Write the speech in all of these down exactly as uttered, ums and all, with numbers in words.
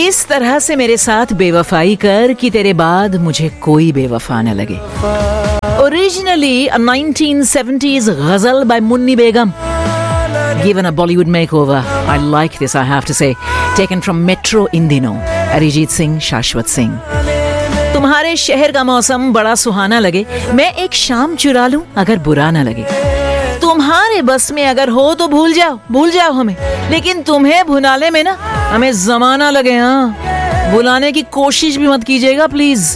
इस तरह से मेरे साथ बेवफाई कर कि तेरे बाद मुझे कोई बेवफा न लगे. Originally a nineteen seventies ghazal by Munni Begum, given a Bollywood makeover. I like this, I have to say. Taken from Metro in Dino, Arijit Singh, Shashwat Singh. तुम्हारे शहर का मौसम बड़ा सुहाना लगे, मैं एक शाम चुरा लूं अगर बुरा ना लगे. तुम्हारे बस में अगर हो तो भूल जाओ, भूल जाओ हमें, लेकिन तुम्हें भुलाने में ना हमें जमाना लगे. हाँ, भुलाने की कोशिश भी मत कीजिएगा प्लीज.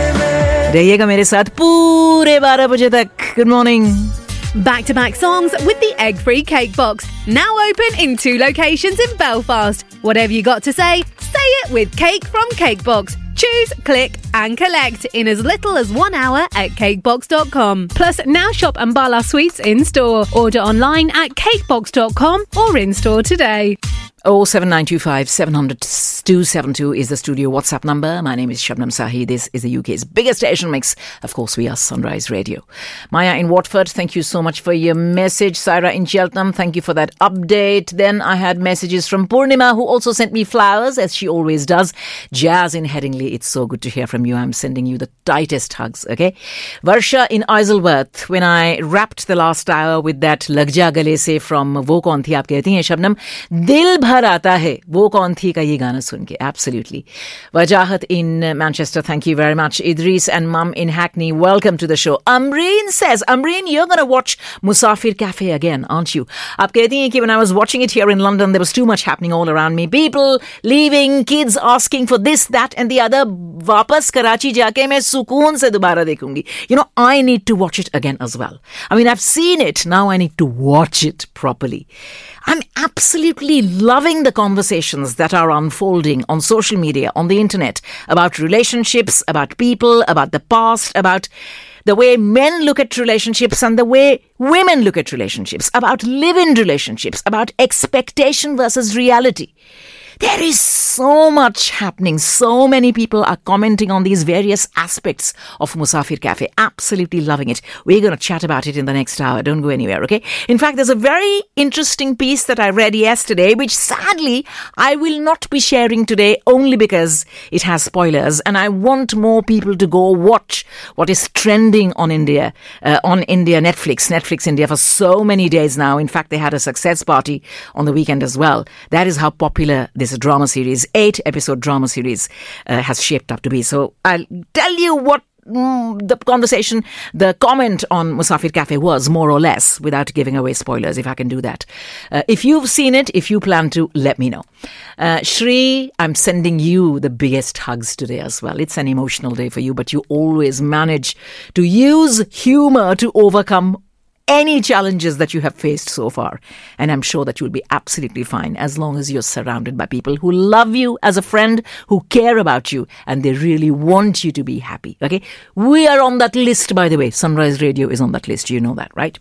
रहिएगा मेरे साथ पूरे बारह बजे तक. Good morning. Back to back songs with the egg free cake box. Now open in two locations in Belfast. Whatever you got to say, say it with Cake from Cakebox. Choose, click and collect in as little as one hour at cakebox dot com. Plus, now shop Ambala Sweets in store. Order online at cakebox dot com or in store today. oh seven nine two five seven hundred two seven two is the studio WhatsApp number. My name is Shabnam Sahi. This is the U K's biggest Asian mix. Of course, we are Sunrise Radio. Maya in Watford, thank you so much for your message. Saira in Cheltenham, thank you for that update. Then I had messages from Purnima, who also sent me flowers, as she always does. Jazz in Headingley, it's so good to hear from you. I'm sending you the tightest hugs, okay? Varsha in Isleworth, when I wrapped the last hour with that Lag Ja Gale Se from Wo Kaun Thi Aap Kehti Hain Shabnam, Dil Bhar आता है वो कौन थी का ये गाना सुन के. Absolutely. Wajahat in Manchester, thank you very much. Idris and Mum in Hackney, welcome to the show. Amreen says, Amreen, you're going to watch Musafir Cafe again, aren't you? आप कहती हैं कि when I was watching it here in London, there was too much happening all around me. People leaving, kids asking for this, that and the other. वापस कराची जाके मैं सुकून से दोबारा देखूंगी. You know, I need to watch it again as well. I mean, I've seen it. Now I need to watch it properly. I'm absolutely loving the conversations that are unfolding on social media, on the internet, about relationships, about people, about the past, about the way men look at relationships and the way women look at relationships, about live-in relationships, about expectation versus reality. There is so much happening. So many people are commenting on these various aspects of Musafir Cafe. Absolutely loving it. We're going to chat about it in the next hour. Don't go anywhere, okay? In fact, there's a very interesting piece that I read yesterday, which sadly I will not be sharing today only because it has spoilers. And I want more people to go watch what is trending on India, uh, on India Netflix, Netflix India for so many days now. In fact, they had a success party on the weekend as well. That is how popular this This drama series, eight episode drama series, uh, has shaped up to be. So I'll tell you what mm, the conversation, the comment on Musafir Cafe was, more or less, without giving away spoilers, if I can do that. Uh, if you've seen it, if you plan to, let me know. Uh, Shri, I'm sending you the biggest hugs today as well. It's an emotional day for you, but you always manage to use humor to overcome any challenges that you have faced so far. And I'm sure that you'll be absolutely fine as long as you're surrounded by people who love you as a friend, who care about you, and they really want you to be happy. Okay? We are on that list, by the way. Sunrise Radio is on that list. You know that, right?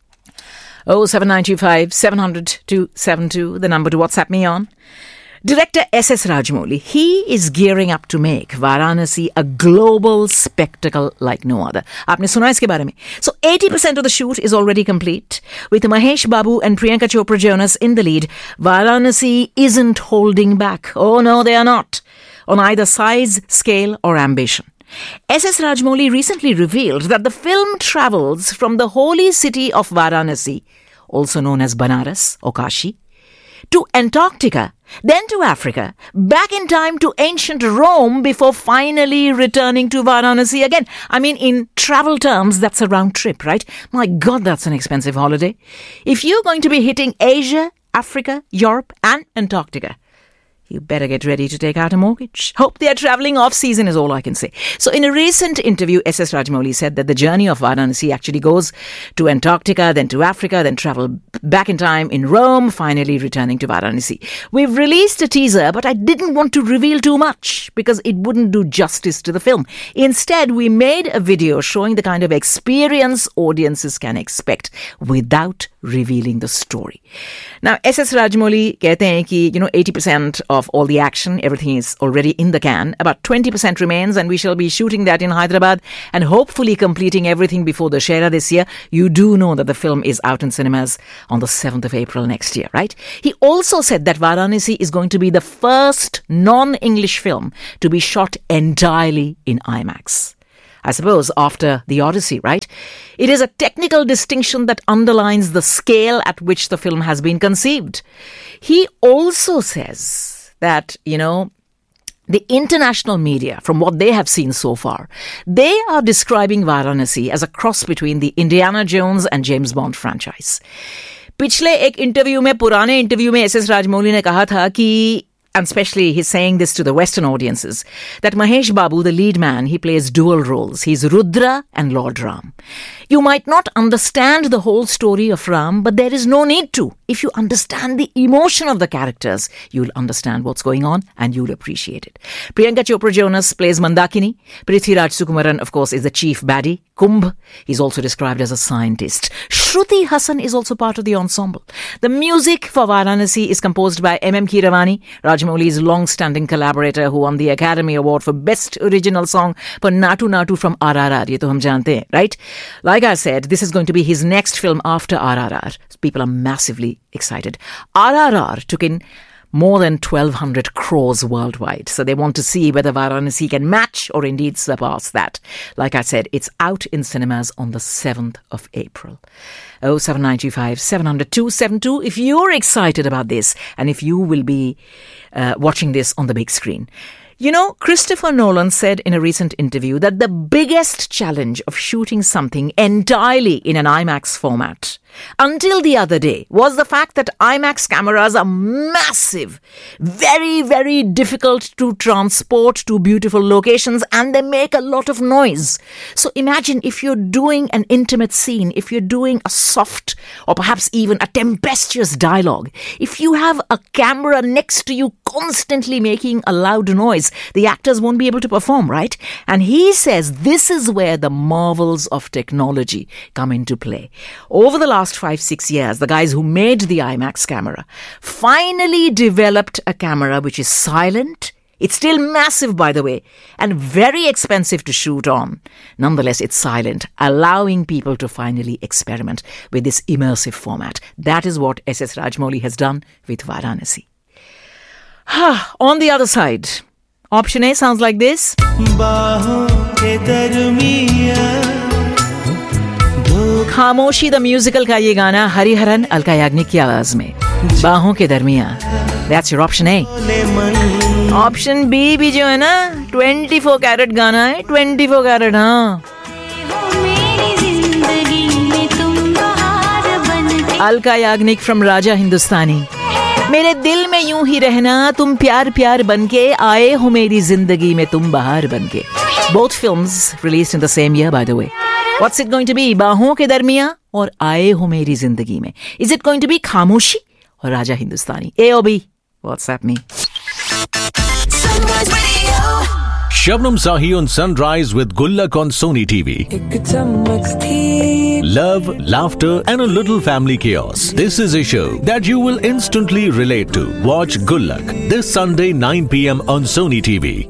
oh seven nine two five seven hundred two seven two, the number to WhatsApp me on. Director S S Rajamouli, he is gearing up to make Varanasi a global spectacle like no other. आपने सुना इसके बारे में? So eighty percent of the shoot is already complete. With Mahesh Babu and Priyanka Chopra Jonas in the lead, Varanasi isn't holding back. Oh no, they are not. On either size, scale or ambition. S S Rajamouli recently revealed that the film travels from the holy city of Varanasi, also known as Banaras or Kashi, to Antarctica, then to Africa, back in time to ancient Rome before finally returning to Varanasi again. I mean, in travel terms, that's a round trip, right? My God, that's an expensive holiday. If you're going to be hitting Asia, Africa, Europe and Antarctica, you better get ready to take out a mortgage. Hope they're traveling off-season is all I can say. So in a recent interview, S S Rajamouli said that the journey of Varanasi actually goes to Antarctica, then to Africa, then travel back in time in Rome, finally returning to Varanasi. We've released a teaser, but I didn't want to reveal too much because it wouldn't do justice to the film. Instead, we made a video showing the kind of experience audiences can expect without revealing the story. Now, S S Rajamouli कहते हैं कि, you know, eighty percent of all the action, everything is already in the can. About twenty percent remains, and we shall be shooting that in Hyderabad and hopefully completing everything before the Dussehra this year. You do know that the film is out in cinemas on the seventh of April next year, right? He also said that Varanasi is going to be the first non-English film to be shot entirely in IMAX. I suppose after The Odyssey, right? It is a technical distinction that underlines the scale at which the film has been conceived. He also says that, you know, the international media, from what they have seen so far, they are describing Varanasi as a cross between the Indiana Jones and James Bond franchise. पिछले एक interview में, पुराने interview में S S Rajamouli ने कहा था कि, and especially he's saying this to the Western audiences, that Mahesh Babu, the lead man, he plays dual roles. He's Rudra and Lord Ram. You might not understand the whole story of Ram, but there is no need to. If you understand the emotion of the characters, you'll understand what's going on and you'll appreciate it. Priyanka Chopra Jonas plays Mandakini. Prithviraj Sukumaran, of course, is the chief baddie, Kumbh. He's also described as a scientist. Shruti Hassan is also part of the ensemble. The music for Varanasi is composed by M M Keeravani, Rajamouli's long-standing collaborator who won the Academy Award for Best Original Song for Natu Natu from R R R. Ye to hum jante hain, right? Like I said, this is going to be his next film after R R R. People are massively excited. R R R took in more than twelve hundred crores worldwide. So they want to see whether Varanasi can match or indeed surpass that. Like I said, it's out in cinemas on the seventh of April. oh seven nine two five, seven zero zero, two seven two if you're excited about this and if you will be uh, watching this on the big screen. You know, Christopher Nolan said in a recent interview that the biggest challenge of shooting something entirely in an IMAX format until the other day was the fact that IMAX cameras are massive, very, very difficult to transport to beautiful locations, and they make a lot of noise. So imagine if you're doing an intimate scene, if you're doing a soft or perhaps even a tempestuous dialogue, if you have a camera next to you constantly making a loud noise, the actors won't be able to perform, right? And he says this is where the marvels of technology come into play. Over the last five, six years, the guys who made the IMAX camera finally developed a camera which is silent. It's still massive, by the way, and very expensive to shoot on. Nonetheless, it's silent, allowing people to finally experiment with this immersive format. That is what S S Rajamouli has done with Varanasi. On the other side, option A sounds like this. खामोशी the musical का ये गाना हरिहरन अलका याग्निक की आवाज में, बाहों के दरमियां. That's your option A. Option B भी जो है ना, twenty-four कैरेट गाना है, twenty-four कैरेट. हाँ, अलका याग्निक from राजा हिंदुस्तानी. मेरे दिल में यूं ही रहना, तुम प्यार प्यार बनके आए हो मेरी जिंदगी में तुम बहार बनके. Both films released in the same year, by the way. What's it going to be? बाहों के दरमियां और आए हो मेरी जिंदगी में. Is it going to be खामोशी or Raja Hindustani? A or B? WhatsApp me. Shabnam Sahi on Sunrise with Gullak on Sony T V. Love, laughter and a little family chaos. This is a show that you will instantly relate to. Watch Gullak this Sunday nine p.m. on Sony T V.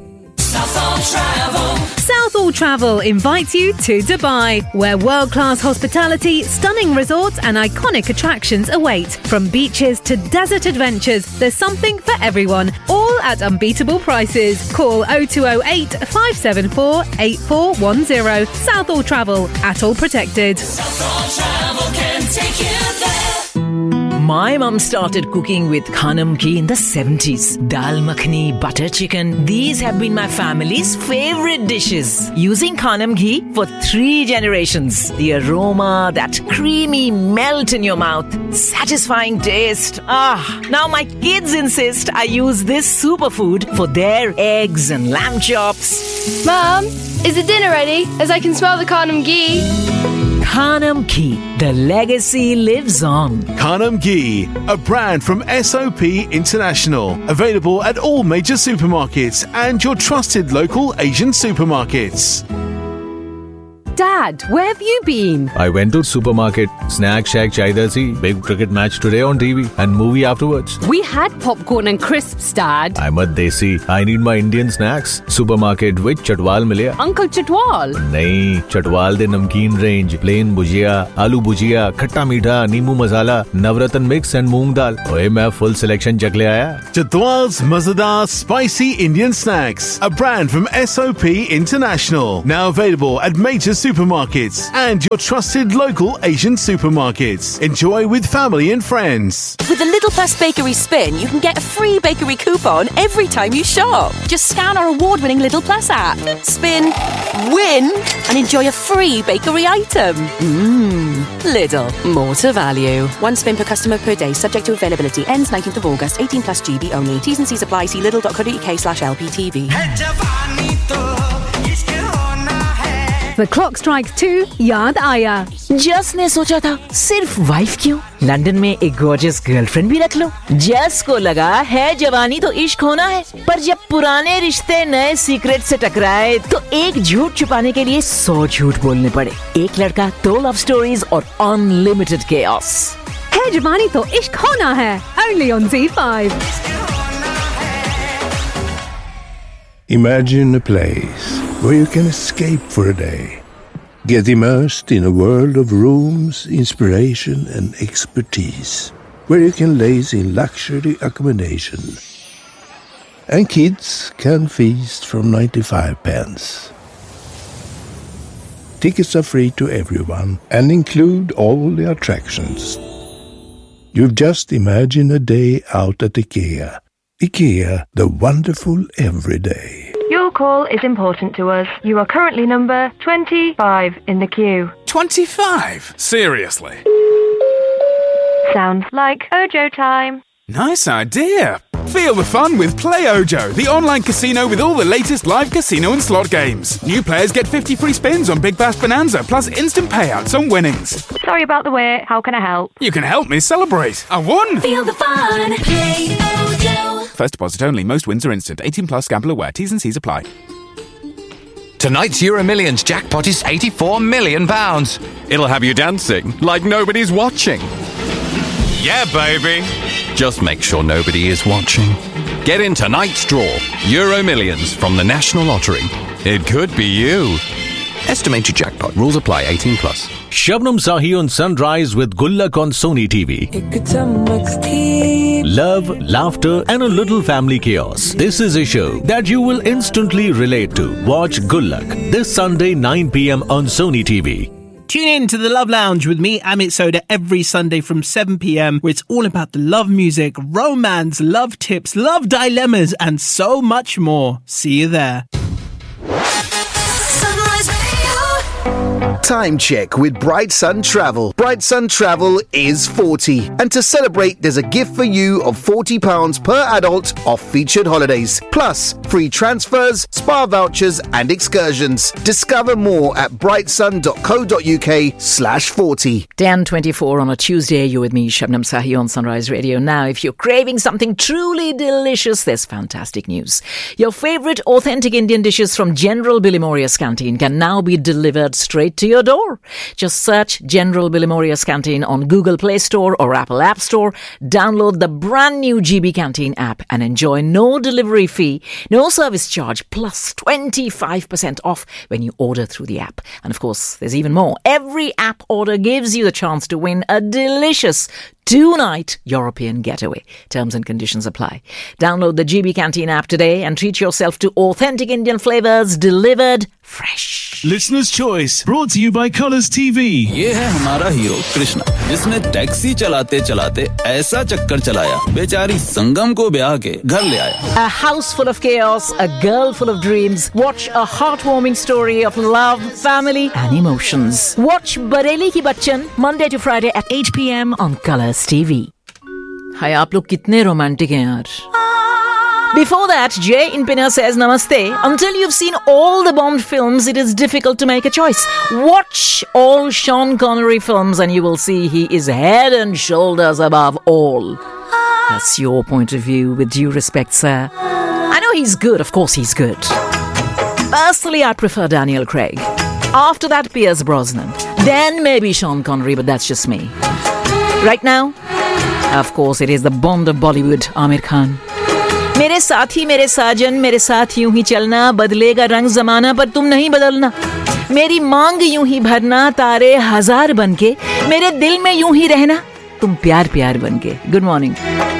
Southall Travel invites you to Dubai, where world-class hospitality, stunning resorts and iconic attractions await. From beaches to desert adventures, there's something for everyone, all at unbeatable prices. Call oh two oh eight, five seven four, eight four one oh. Southall Travel, at all protected. Southall Travel can take you there. My mum started cooking with Khanam ghee in the seventies. Dal makhani, butter chicken, these have been my family's favorite dishes. Using Khanam ghee for three generations. The aroma, that creamy melt in your mouth, satisfying taste. Ah, now my kids insist I use this superfood for their eggs and lamb chops. Mum, is the dinner ready? As I can smell the Khanam ghee. Khanam ghee, the legacy lives on. Khanam ghee, a brand from S O P International. Available at all major supermarkets and your trusted local Asian supermarkets. Dad, where have you been? I went to supermarket, snack shack chaidasi, big cricket match today on T V and movie afterwards. We had popcorn and crisps, Dad. I'm a desi. I need my Indian snacks. Supermarket with Chatwal milya. Uncle Chatwal? नहीं, Chatwal de namkeen range, plain bhujia, aloo bhujia, khatta meetha, neemu masala, navratan mix and moong dal. ओए मैं full selection चख ले आया. Chatwal's Mazadar Spicy Indian Snacks, a brand from S O P International. Now available at major supermarkets and your trusted local Asian supermarkets. Enjoy with family and friends. With a Little Plus Bakery Spin, you can get a free bakery coupon every time you shop. Just scan our award-winning Little Plus app, spin, win, and enjoy a free bakery item. Mmm, Lidl, more to value. One spin per customer per day, subject to availability. Ends nineteenth of August, eighteen plus G B only. T's and C's apply. See lidl.co.uk slash LPTV. The clock strikes two, याद आया. जस ने सोचा था सिर्फ wife क्यों, London में एक गॉर्जियस गर्लफ्रेंड भी रख लो. जस को लगा है जवानी तो इश्क होना है, पर जब पुराने रिश्ते नए सीक्रेट से टकराए तो एक झूठ छुपाने के लिए सौ झूठ बोलने पड़े. एक लड़का, दो लव स्टोरीज और अनलिमिटेड केओस. है जवानी तो इश्क होना है. Only on Z five. Imagine a place where you can escape for a day. Get immersed in a world of rooms, inspiration and expertise. Where you can laze in luxury accommodation. And kids can feast from ninety-five pence. Tickets are free to everyone and include all the attractions. You've just imagined a day out at IKEA. IKEA, the wonderful everyday. Your call is important to us. You are currently number twenty-five in the queue. twenty-five? Seriously? Sounds like Ojo time. Nice idea. Feel the fun with Play Ojo, the online casino with all the latest live casino and slot games. New players get fifty free spins on Big Bash Bonanza, plus instant payouts on winnings. Sorry about the wait. How can I help? You can help me celebrate. I won! Feel the fun. Play Ojo. First deposit only. Most wins are instant. eighteen plus. Gamble aware. T's and C's apply. Tonight's Euro Millions jackpot is eighty-four million pounds. It'll have you dancing like nobody's watching. Yeah, baby. Just make sure nobody is watching. Get in tonight's draw. Euro Millions from the National Lottery. It could be you. Estimated jackpot. Rules apply. eighteen plus. Shabnam Sahi on Sunrise with Gullak on Sony T V. Love, laughter and a little family chaos. This is a show that you will instantly relate to. Watch Gullak this Sunday nine p.m. on Sony T V. Tune in to the Love Lounge with me, Amit Soda, every Sunday from seven p.m. where it's all about the love music, romance, love tips, love dilemmas and so much more. See you there. Time check with Bright Sun Travel. Bright Sun Travel is forty. And to celebrate, there's a gift for you of forty pounds per adult off featured holidays. Plus, free transfers, spa vouchers and excursions. Discover more at brightsun.co.uk slash 40. ten twenty-four on a Tuesday. You're with me, Shabnam Sahi on Sunrise Radio. Now, if you're craving something truly delicious, there's fantastic news. Your favorite authentic Indian dishes from General Billimoria's Canteen can now be delivered straight to your door. Just search General Billimoria's Canteen on Google Play Store or Apple App Store. Download the brand new G B Canteen app and enjoy no delivery fee, no service charge, plus twenty-five percent off when you order through the app. And of course, there's even more. Every app order gives you the chance to win a delicious two-night European getaway. Terms and conditions apply. Download the G B Canteen app today and treat yourself to authentic Indian flavors delivered fresh. Listener's Choice, brought to you by Colours T V. ये है हमारा hero Krishna, जिसने taxi चलाते चलाते ऐसा चक्कर चलाया, बेचारी संगम को ब्याह के घर ले आया. A house full of chaos, a girl full of dreams. Watch a heartwarming story of love, family and emotions. Watch Bareli Ki Bachchan Monday to Friday at eight p.m. on Colours T V. हाय आप लोग कितने romantic हैं यार. Before that, Jay in Pinner says Namaste. Until you've seen all the Bond films, it is difficult to make a choice. Watch all Sean Connery films and you will see he is head and shoulders above all. That's your point of view, with due respect, sir. I know he's good, of course he's good. Personally, I prefer Daniel Craig. After that, Pierce Brosnan. Then maybe Sean Connery, but that's just me. Right now, of course, it is the Bond of Bollywood, Amir Khan. मेरे साथी मेरे साजन मेरे साथ यूं ही चलना, बदलेगा रंग जमाना पर तुम नहीं बदलना, मेरी मांग यूं ही भरना, तारे हजार बनके मेरे दिल में यूं ही रहना, तुम प्यार प्यार बनके. Good morning.